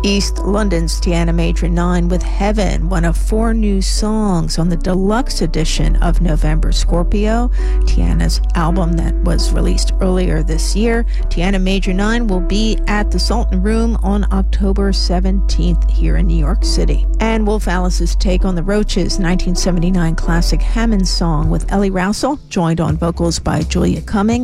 East London's Tiana Major 9 with Heaven, one of 4 new songs on the deluxe edition of November Scorpio, Tiana's album that was released earlier this year. Tiana Major 9 will be at the Sultan Room on October 17th here in New York City. And Wolf Alice's take on the Roaches' 1979 classic Hammond song with Ellie Rousel, joined on vocals by Julia Cumming